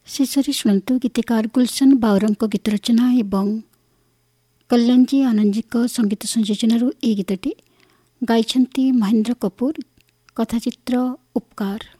ଶେଷରେ ଶୁଣନ୍ତୁ ଗୀତିକାର ଗୁଲଶନ ବାଉରଙ୍କ ଗୀତ ରଚନା ଏବଂ କଲ୍ୟାଣଜୀ ଆନନ୍ଦଜୀଙ୍କ ସଙ୍ଗୀତ ସଂଯୋଜନାରୁ ଏହି ଗୀତଟି ଗାଇଛନ୍ତି ମହେନ୍ଦ୍ର କପୁର। କଥାଚିତ୍ର ଉପକାର।